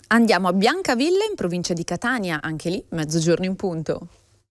Andiamo a Biancavilla, in provincia di Catania, anche lì mezzogiorno in punto.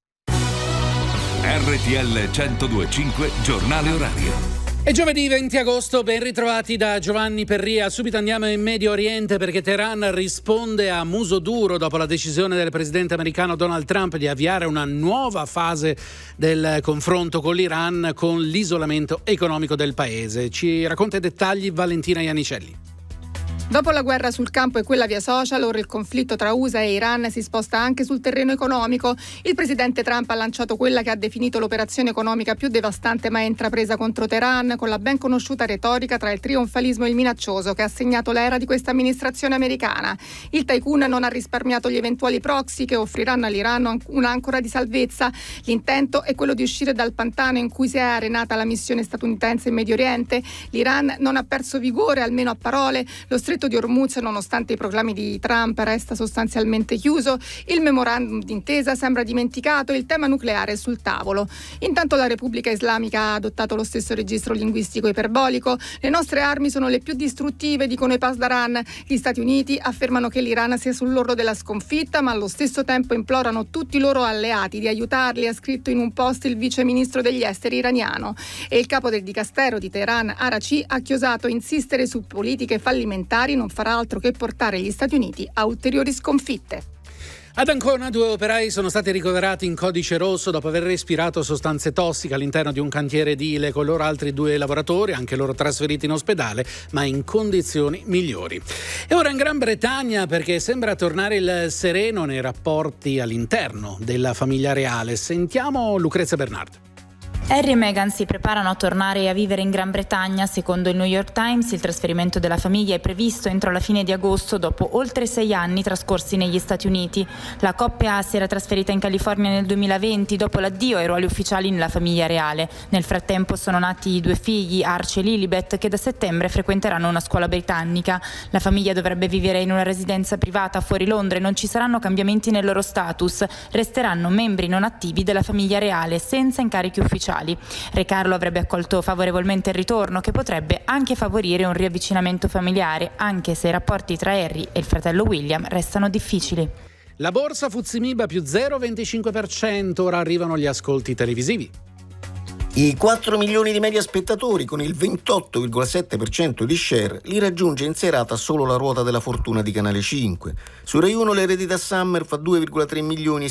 RTL 102.5 giornale orario. È giovedì 20 agosto, ben ritrovati da Giovanni Perria. Subito andiamo in Medio Oriente perché Teheran risponde a muso duro dopo la decisione del presidente americano Donald Trump di avviare una nuova fase del confronto con l'Iran, con l'isolamento economico del paese. Ci racconta i dettagli Valentina Iannicelli. Dopo la guerra sul campo e quella via social, ora il conflitto tra USA e Iran si sposta anche sul terreno economico. Il presidente Trump ha lanciato quella che ha definito l'operazione economica più devastante mai intrapresa contro Teheran, con la ben conosciuta retorica tra il trionfalismo e il minaccioso che ha segnato l'era di questa amministrazione americana. Il tycoon non ha risparmiato gli eventuali proxy che offriranno all'Iran un'ancora di salvezza. L'intento è quello di uscire dal pantano in cui si è arenata la missione statunitense in Medio Oriente. L'Iran non ha perso vigore, almeno a parole. Lo stretto di Hormuz, nonostante i proclami di Trump, resta sostanzialmente chiuso. Il memorandum d'intesa sembra dimenticato e il tema nucleare è sul tavolo. Intanto la Repubblica Islamica ha adottato lo stesso registro linguistico iperbolico. Le nostre armi sono le più distruttive, dicono i Pasdaran. Gli Stati Uniti affermano che l'Iran sia sull'orlo della sconfitta, ma allo stesso tempo implorano tutti i loro alleati di aiutarli, ha scritto in un post il vice ministro degli esteri iraniano. E il capo del dicastero di Teheran, Araghchi, ha chiosato insistere su politiche fallimentari non farà altro che portare gli Stati Uniti a ulteriori sconfitte. Ad Ancona 2 operai sono stati ricoverati in codice rosso dopo aver respirato sostanze tossiche all'interno di un cantiere edile, con loro altri 2 lavoratori, anche loro trasferiti in ospedale, ma in condizioni migliori. E ora in Gran Bretagna, perché sembra tornare il sereno nei rapporti all'interno della famiglia reale. Sentiamo Lucrezia Bernardo. Harry e Meghan si preparano a tornare a vivere in Gran Bretagna. Secondo il New York Times, il trasferimento della famiglia è previsto entro la fine di agosto, dopo oltre 6 anni trascorsi negli Stati Uniti. La coppia si era trasferita in California nel 2020, dopo l'addio ai ruoli ufficiali nella famiglia reale. Nel frattempo sono nati 2 figli, Archie e Lilibet, che da settembre frequenteranno una scuola britannica. La famiglia dovrebbe vivere in una residenza privata fuori Londra e non ci saranno cambiamenti nel loro status. Resteranno membri non attivi della famiglia reale, senza incarichi ufficiali. Re Carlo avrebbe accolto favorevolmente il ritorno, che potrebbe anche favorire un riavvicinamento familiare, anche se i rapporti tra Harry e il fratello William restano difficili. La borsa FTSE MIB più 0,25%, ora arrivano gli ascolti televisivi. I 4 milioni di media spettatori, con il 28,7% di share, li raggiunge in serata solo La ruota della fortuna di Canale 5. Su Rai 1 l'eredità Summer fa 2,3 milioni e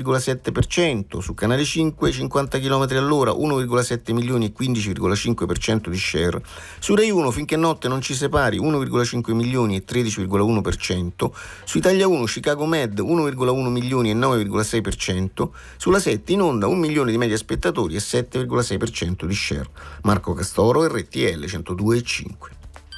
16,7%, su Canale 5 50 km all'ora 1,7 milioni e 15,5% di share, su Rai 1 Finché notte non ci separi 1,5 milioni e 13,1%, su Italia 1 Chicago Med 1,1 milioni e 9,6%, sulla 7 in onda 1 milione di media spettatori e 7,6% di share. Marco Castoro, RTL 102.5.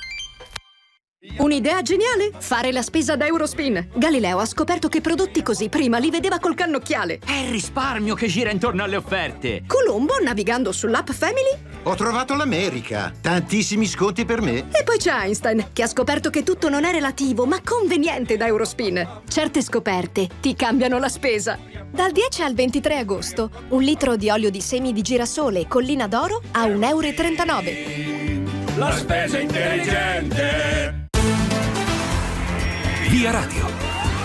Un'idea geniale? Fare la spesa da Eurospin. Galileo ha scoperto che prodotti così prima li vedeva col cannocchiale. È il risparmio che gira intorno alle offerte. Colombo, navigando sull'app Family, ho trovato l'America. Tantissimi sconti per me. e poi c'è Einstein, che ha scoperto che tutto non è relativo, ma conveniente da Eurospin. Certe scoperte ti cambiano la spesa. Dal 10 al 23 agosto, 1 litro di olio di semi di girasole Collina d'Oro a 1,39 €. La spesa intelligente. Via Radio.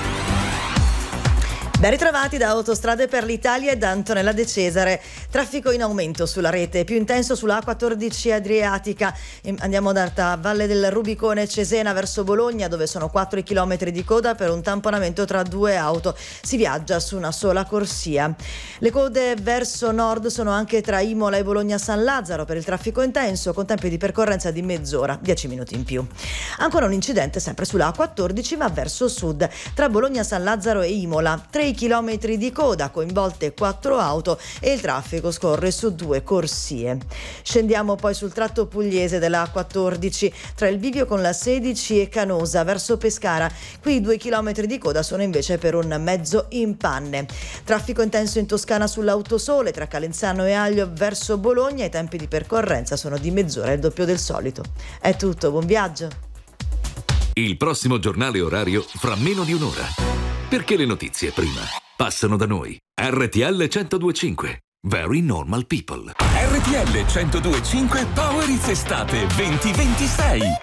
Ben ritrovati da Autostrade per l'Italia e da Antonella De Cesare. Traffico in aumento sulla rete, più intenso sulla A14 Adriatica. Andiamo da Valle del Rubicone Cesena verso Bologna, dove sono 4 i chilometri di coda per un tamponamento tra 2 auto. Si viaggia su una sola corsia. Le code verso nord sono anche tra Imola e Bologna San Lazzaro per il traffico intenso, con tempi di percorrenza di mezz'ora, 10 minuti in più. Ancora un incidente sempre sulla A14, ma verso sud, tra Bologna San Lazzaro e Imola. 3 chilometri di coda, coinvolte 4 auto e il traffico scorre su 2 corsie. Scendiamo poi sul tratto pugliese della A14 tra il bivio con la 16 e Canosa verso Pescara. Qui 2 chilometri di coda sono invece per un mezzo in panne. Traffico intenso in Toscana sull'Autosole tra Calenzano e Aglio verso Bologna. I tempi di percorrenza sono di mezz'ora, il doppio del solito. È tutto, buon viaggio. Il prossimo giornale orario fra meno di un'ora. Perché le notizie prima passano da noi. RTL 102.5. Very Normal People. RTL 102.5 Power It's Estate 2026.